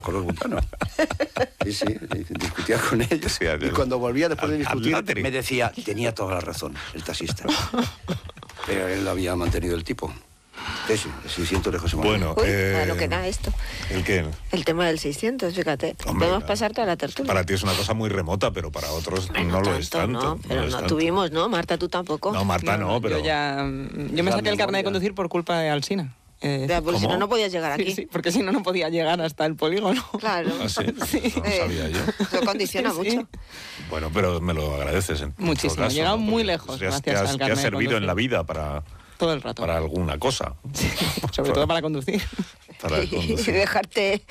con los butanos. Sí, discutía con ellos. Sí, y cuando volvía después de discutir, me decía, tenía toda la razón el taxista. Pero él había mantenido el tipo. Sí, 600 de José Manuel. Bueno, a lo que da esto. ¿El qué? El tema del 600, fíjate. Hombre, podemos pasar toda la tertulia. Para ti es una cosa muy remota, pero para otros no lo es tanto. No, pero no tuvimos, ¿no? Marta, tú tampoco. No, Marta no, pero... Yo me saqué el carnet de conducir por culpa de Alsina. Porque si no podías llegar aquí. Sí, porque si no podía llegar hasta el polígono. Claro. ¿Ah, sí? Sí. No sabía yo. Lo condiciona mucho. Bueno, pero me lo agradeces. Muchísimo. He llegado muy lejos gracias al carnet de conducir. Te ha servido en la vida para... Todo el rato. Para alguna cosa. Sí, sobre todo para conducir. Y dejarte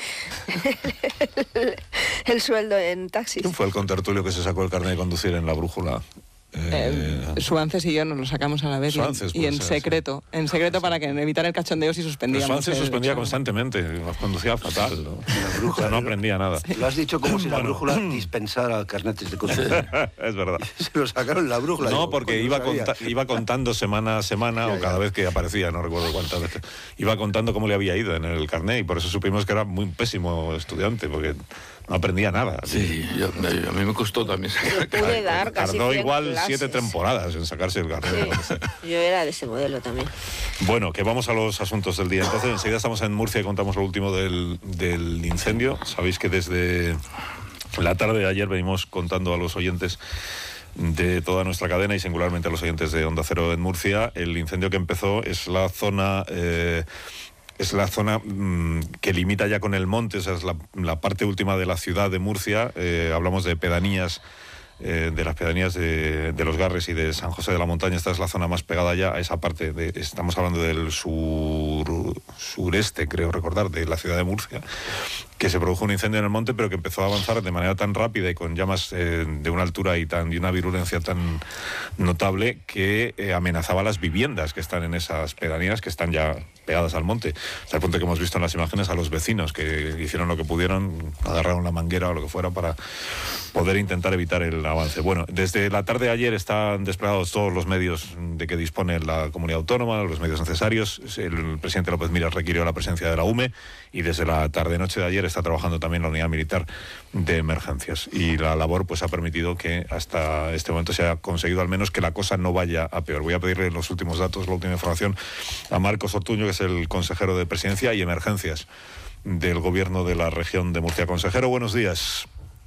el sueldo en taxis. ¿Quién fue el contertulio que se sacó el carnet de conducir en La Brújula? Suances y yo nos lo sacamos a la vez. Suances, y en secreto. En secreto para que evitar el cachondeo si suspendíamos. Suances suspendía constantemente, nos conducía fatal. ¿No? La brújula, no aprendía nada. Lo has dicho como si la brújula dispensara carnetes de conducir. Es verdad. Se lo sacaron la brújula. No, porque iba contando semana a semana, o cada vez que aparecía, no recuerdo cuántas veces, iba contando cómo le había ido en el carnet, y por eso supimos que era muy pésimo estudiante, porque no aprendía nada. Sí, a mí me costó también. Pude dar casi Tardó igual clases. 7 temporadas en sacarse el carnet. Sí, yo era de ese modelo también. Bueno, que vamos a los asuntos del día. Entonces, enseguida estamos en Murcia y contamos lo último del incendio. Sabéis que desde la tarde de ayer venimos contando a los oyentes de toda nuestra cadena y singularmente a los oyentes de Onda Cero en Murcia. El incendio que empezó es la zona... que limita ya con el monte, o sea, es la parte última de la ciudad de Murcia. Hablamos de pedanías, de las pedanías de Los Garres y de San José de la Montaña. Esta es la zona más pegada ya a esa parte. Estamos hablando del sureste, creo recordar, de la ciudad de Murcia, que se produjo un incendio en el monte, pero que empezó a avanzar de manera tan rápida y con llamas de una altura y una virulencia tan notable que amenazaba las viviendas que están en esas pedanías, que están ya pegadas al monte, hasta el punto que hemos visto en las imágenes a los vecinos que hicieron lo que pudieron, agarraron la manguera o lo que fuera para poder intentar evitar el avance. Bueno, desde la tarde de ayer están desplegados todos los medios de que dispone la comunidad autónoma, los medios necesarios. El presidente López Miras requirió la presencia de la UME y desde la tarde-noche de ayer está trabajando también la unidad militar de emergencias. Y la labor pues ha permitido que hasta este momento se haya conseguido al menos que la cosa no vaya a peor. Voy a pedirle los últimos datos, la última información a Marcos Ortuño, que es el consejero de Presidencia y Emergencias del Gobierno de la región de Murcia. Consejero, buenos días.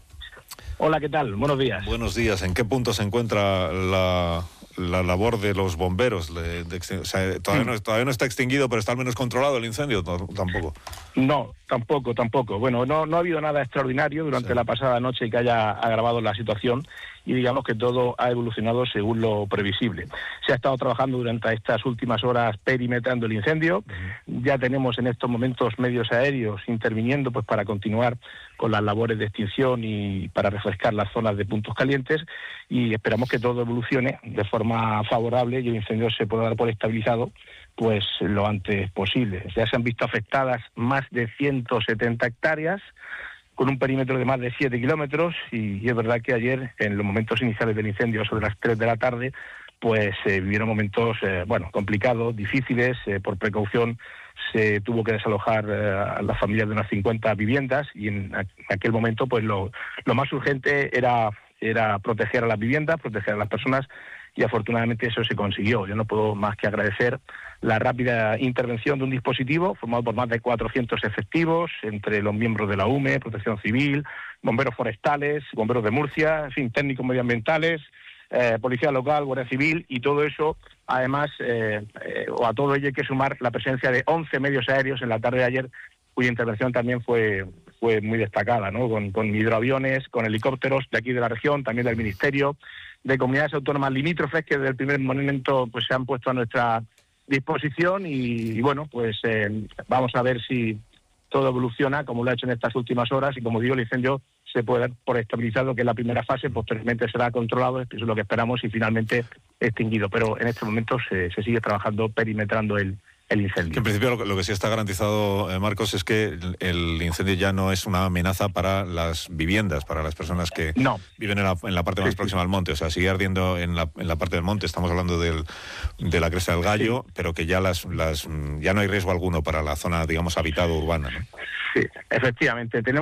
Hola, ¿qué tal? Buenos días. Buenos días. ¿En qué punto se encuentra la labor de los bomberos? O sea, todavía no está extinguido, pero está al menos controlado el incendio. Tampoco. No, tampoco. Bueno, no ha habido nada extraordinario durante la pasada noche que haya agravado la situación y digamos que todo ha evolucionado según lo previsible. Se ha estado trabajando durante estas últimas horas perimetrando el incendio. Ya tenemos en estos momentos medios aéreos interviniendo pues para continuar con las labores de extinción y para refrescar las zonas de puntos calientes, y esperamos que todo evolucione de forma favorable y el incendio se pueda dar por estabilizado pues lo antes posible. Ya se han visto afectadas más de 170 hectáreas con un perímetro de más de 7 kilómetros y es verdad que ayer, en los momentos iniciales del incendio, sobre las 3 de la tarde, pues vivieron momentos complicados, difíciles. Por precaución se tuvo que desalojar a las familias de unas 50 viviendas y en aquel momento pues lo más urgente era proteger a las viviendas, proteger a las personas, y afortunadamente eso se consiguió. Yo no puedo más que agradecer la rápida intervención de un dispositivo formado por más de 400 efectivos, entre los miembros de la UME, Protección Civil, bomberos forestales, bomberos de Murcia, en fin, técnicos medioambientales, policía local, Guardia Civil, y todo eso, además, a todo ello hay que sumar la presencia de 11 medios aéreos en la tarde de ayer, cuya intervención también fue muy destacada, ¿no? Con hidroaviones, con helicópteros de aquí de la región, también del Ministerio, de comunidades autónomas limítrofes que desde el primer momento pues se han puesto a nuestra disposición y bueno, pues vamos a ver si todo evoluciona como lo ha hecho en estas últimas horas y, como digo, el incendio se puede dar por estabilizado, que es la primera fase, posteriormente será controlado, eso es lo que esperamos, y finalmente extinguido. Pero en este momento se sigue trabajando perimetrando el incendio. Que en principio lo que sí está garantizado, Marcos, es que el incendio ya no es una amenaza para las viviendas, para las personas que viven en la parte más próxima al monte. O sea, sigue ardiendo en la parte del monte. Estamos hablando de la Cresta del Gallo, pero que ya ya no hay riesgo alguno para la zona, digamos, habitada urbana, ¿no? Sí, efectivamente. Tenemos